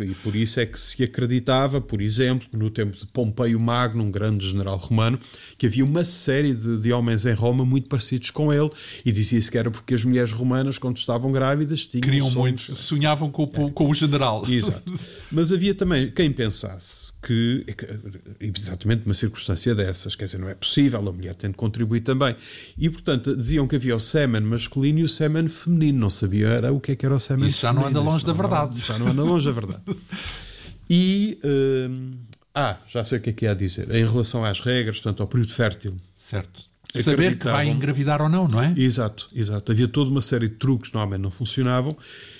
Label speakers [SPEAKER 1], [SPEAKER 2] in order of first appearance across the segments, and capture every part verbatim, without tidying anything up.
[SPEAKER 1] e por isso é que se acreditava, por exemplo, no tempo de Pompeio Magno, um grande general romano, que havia uma série de, de homens em Roma muito parecidos com ele, e dizia-se que era porque as mulheres romanas, quando estavam grávidas, tinham
[SPEAKER 2] Queriam
[SPEAKER 1] sonhos...
[SPEAKER 2] muito, sonhavam com, o, com o general.
[SPEAKER 1] Exato. Mas havia também quem pensasse que, exatamente numa circunstância dessas, quer dizer, não é possível, a mulher tem de contribuir também. E, portanto, diziam que havia o sêmen masculino e o sêmen feminino. Não sabia era o que é que era o sêmen
[SPEAKER 2] Isso já
[SPEAKER 1] feminino.
[SPEAKER 2] não anda longe
[SPEAKER 1] Isso
[SPEAKER 2] da
[SPEAKER 1] não,
[SPEAKER 2] verdade.
[SPEAKER 1] Não, já não anda longe da verdade. E, hum, ah, já sei o que é que ia dizer. Em relação às regras, portanto, ao período fértil.
[SPEAKER 2] Certo. Saber que vai engravidar ou não, não é?
[SPEAKER 1] Exato, exato. Havia toda uma série de truques que normalmente não funcionavam.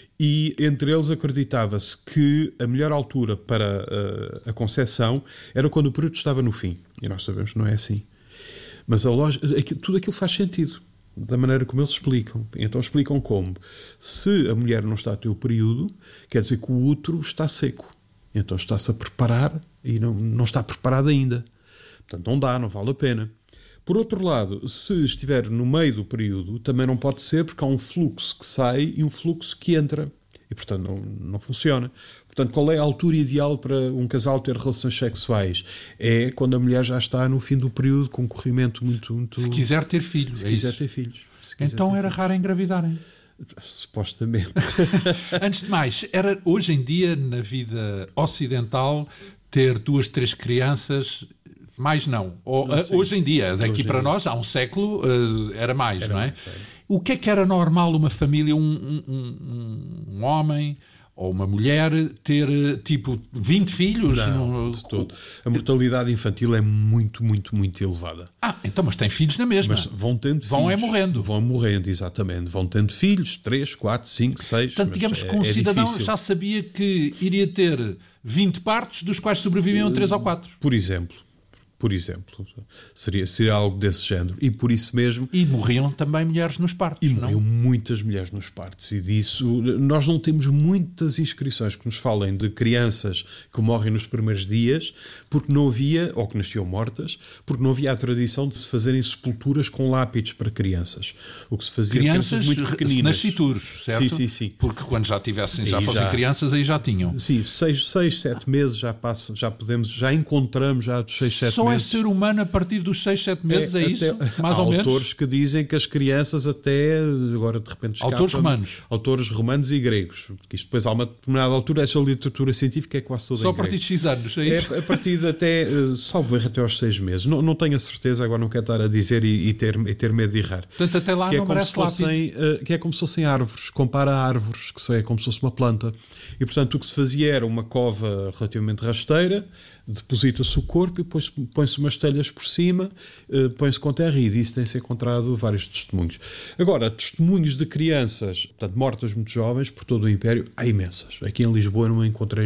[SPEAKER 1] E entre eles acreditava-se que a melhor altura para a, a concepção era quando o período estava no fim. E nós sabemos que não é assim. Mas a lógica, tudo aquilo faz sentido, da maneira como eles explicam. Então explicam como. Se a mulher não está a ter o período, quer dizer que o útero está seco. Então está-se a preparar e não, não está preparado ainda. Portanto, não dá, não vale a pena. Por outro lado, se estiver no meio do período, também não pode ser, porque há um fluxo que sai e um fluxo que entra. E, portanto, não, não funciona. Portanto, qual é a altura ideal para um casal ter relações sexuais? É quando a mulher já está no fim do período, com um corrimento muito... muito...
[SPEAKER 2] Se quiser ter filhos.
[SPEAKER 1] Se
[SPEAKER 2] é
[SPEAKER 1] quiser
[SPEAKER 2] isso.
[SPEAKER 1] ter filhos.
[SPEAKER 2] Então
[SPEAKER 1] ter
[SPEAKER 2] era
[SPEAKER 1] filhos.
[SPEAKER 2] raro engravidarem.
[SPEAKER 1] Supostamente.
[SPEAKER 2] Antes de mais, era hoje em dia, na vida ocidental, ter duas, três crianças... Mais não. Ou,
[SPEAKER 1] não
[SPEAKER 2] hoje em dia, daqui
[SPEAKER 1] hoje
[SPEAKER 2] para
[SPEAKER 1] em
[SPEAKER 2] nós, há um século, uh, era mais,
[SPEAKER 1] era
[SPEAKER 2] não é?
[SPEAKER 1] mais, era.
[SPEAKER 2] O que é que era normal uma família, um, um, um, um homem ou uma mulher ter, tipo, vinte filhos?
[SPEAKER 1] Não,
[SPEAKER 2] no...
[SPEAKER 1] de todo. A mortalidade infantil é muito, muito, muito elevada.
[SPEAKER 2] Ah, então, mas tem filhos na mesma.
[SPEAKER 1] Mas vão tendo
[SPEAKER 2] Vão
[SPEAKER 1] filhos.
[SPEAKER 2] é morrendo.
[SPEAKER 1] Vão morrendo, exatamente. Vão tendo filhos, três, quatro, cinco, seis.
[SPEAKER 2] Portanto, digamos
[SPEAKER 1] é,
[SPEAKER 2] que um
[SPEAKER 1] é
[SPEAKER 2] cidadão
[SPEAKER 1] difícil.
[SPEAKER 2] já sabia que iria ter vinte partos, dos quais sobreviviam três ou quatro.
[SPEAKER 1] Por exemplo. Por exemplo, seria, seria algo desse género. E por isso mesmo...
[SPEAKER 2] E morriam também mulheres nos partos,
[SPEAKER 1] E
[SPEAKER 2] não?
[SPEAKER 1] morriam muitas mulheres nos partos. E disso... Nós não temos muitas inscrições que nos falem de crianças que morrem nos primeiros dias, porque não havia, ou que nasciam mortas, porque não havia a tradição de se fazerem sepulturas com lápides para crianças. O que se fazia...
[SPEAKER 2] Crianças
[SPEAKER 1] muito pequeninas.
[SPEAKER 2] nascituros, certo?
[SPEAKER 1] Sim, sim, sim.
[SPEAKER 2] Porque quando já tivessem, já
[SPEAKER 1] Aí
[SPEAKER 2] fossem
[SPEAKER 1] já-
[SPEAKER 2] crianças, aí já tinham.
[SPEAKER 1] Sim, seis, seis, sete meses já passa, já podemos, já encontramos já dos seis, sete
[SPEAKER 2] Só
[SPEAKER 1] meses.
[SPEAKER 2] é ser humano a partir dos seis, sete meses, é, isso?
[SPEAKER 1] até-
[SPEAKER 2] Mais
[SPEAKER 1] há
[SPEAKER 2] ou menos?
[SPEAKER 1] autores que dizem que as crianças até, agora de repente escapa-me,
[SPEAKER 2] Autores romanos.
[SPEAKER 1] Autores romanos e gregos. Porque isto depois há uma determinada altura, essa literatura científica é quase toda
[SPEAKER 2] Só
[SPEAKER 1] em
[SPEAKER 2] a partir
[SPEAKER 1] grego.
[SPEAKER 2] de X anos, é isso?
[SPEAKER 1] É a partir de até, eh, salvo erro, até aos seis meses. Não, não tenho a certeza, agora não quero estar a dizer e, e, ter, e ter medo de errar.
[SPEAKER 2] Portanto, até lá
[SPEAKER 1] Que é,
[SPEAKER 2] não
[SPEAKER 1] como
[SPEAKER 2] merece
[SPEAKER 1] se fossem,
[SPEAKER 2] lápide.
[SPEAKER 1] eh, que é como se fossem árvores, compara a árvores, que é como se fosse uma planta. E, portanto, o que se fazia era uma cova relativamente rasteira, deposita-se o corpo e põe-se, põe-se umas telhas por cima, eh, põe-se com terra, e disso tem-se encontrado vários testemunhos. Agora, testemunhos de crianças, portanto, mortas muito jovens, por todo o Império, há imensas. Aqui em Lisboa não encontrei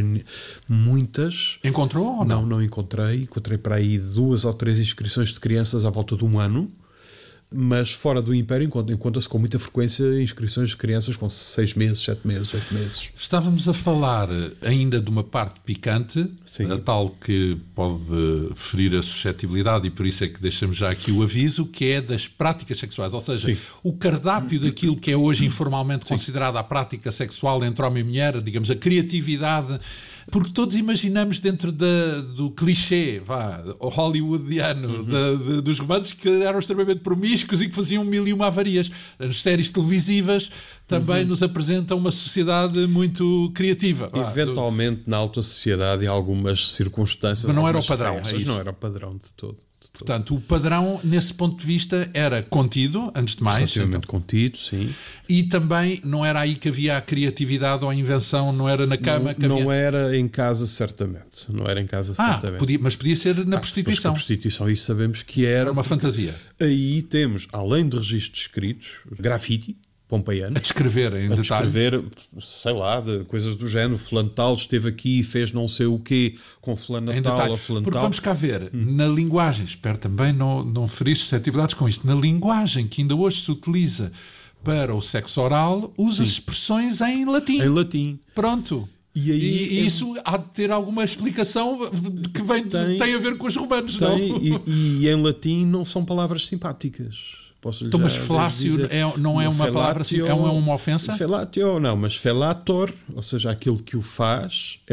[SPEAKER 1] muitas.
[SPEAKER 2] Encontrou ou não?
[SPEAKER 1] Não, não encontrei. Encontrei para aí duas ou três inscrições de crianças à volta de um ano. Mas fora do Império encontra-se com muita frequência inscrições de crianças com seis meses, sete meses, oito meses.
[SPEAKER 2] Estávamos a falar ainda de uma parte picante,
[SPEAKER 1] Sim.
[SPEAKER 2] a tal que pode ferir a suscetibilidade, e por isso é que deixamos já aqui o aviso, que é das práticas sexuais, ou seja,
[SPEAKER 1] Sim.
[SPEAKER 2] o cardápio daquilo que é hoje informalmente considerada a prática sexual entre homem e mulher, digamos, a criatividade, porque todos imaginamos dentro da, do clichê, vá, hollywoodiano,
[SPEAKER 1] Uhum.
[SPEAKER 2] da, de, dos romances que eram extremamente promíscuos e que faziam mil e uma avarias. As séries televisivas também
[SPEAKER 1] Uhum.
[SPEAKER 2] nos apresentam uma sociedade muito criativa. vá.
[SPEAKER 1] Eventualmente, na alta sociedade, em algumas circunstâncias...
[SPEAKER 2] Mas não era o
[SPEAKER 1] algumas
[SPEAKER 2] padrão, é
[SPEAKER 1] festas,
[SPEAKER 2] isso?
[SPEAKER 1] Não era o padrão de todo. De todo.
[SPEAKER 2] Portanto, o padrão, nesse ponto de vista, era contido, antes de mais,
[SPEAKER 1] Relativamente
[SPEAKER 2] então,
[SPEAKER 1] contido, sim.
[SPEAKER 2] e também não era aí que havia a criatividade ou a invenção, não era na cama que
[SPEAKER 1] Não,
[SPEAKER 2] havia...
[SPEAKER 1] não era em casa, certamente. Não era em casa,
[SPEAKER 2] Ah,
[SPEAKER 1] certamente.
[SPEAKER 2] podia, mas podia ser na
[SPEAKER 1] Ah, depois que
[SPEAKER 2] prostituição.
[SPEAKER 1] A prostituição, isso sabemos que era.
[SPEAKER 2] Era uma fantasia.
[SPEAKER 1] Aí temos, além de registros escritos, grafite pompeiano.
[SPEAKER 2] A descrever em
[SPEAKER 1] A
[SPEAKER 2] detalhe.
[SPEAKER 1] descrever, sei lá, de coisas do género. Fulano tal esteve aqui e fez não sei o quê com fulano
[SPEAKER 2] Em
[SPEAKER 1] tal
[SPEAKER 2] detalhe.
[SPEAKER 1] ou fulano
[SPEAKER 2] Porque
[SPEAKER 1] tal.
[SPEAKER 2] vamos cá ver, na linguagem, espero também não, não ferir suscetibilidades com isto, na linguagem que ainda hoje se utiliza para o sexo oral, usa expressões em latim.
[SPEAKER 1] Em latim.
[SPEAKER 2] Pronto.
[SPEAKER 1] E aí
[SPEAKER 2] E,
[SPEAKER 1] é-
[SPEAKER 2] isso há de ter alguma explicação que vem, tem,
[SPEAKER 1] Tem-
[SPEAKER 2] a ver com os romanos, não?
[SPEAKER 1] Tem, e, e em latim não são palavras simpáticas. Posso-lhe
[SPEAKER 2] Então,
[SPEAKER 1] já
[SPEAKER 2] mas
[SPEAKER 1] desde
[SPEAKER 2] falácio
[SPEAKER 1] dizer.
[SPEAKER 2] é- não é uma palavra assim, é uma- é uma ofensa?
[SPEAKER 1] Felatio não, mas felator, ou seja, aquilo que o faz,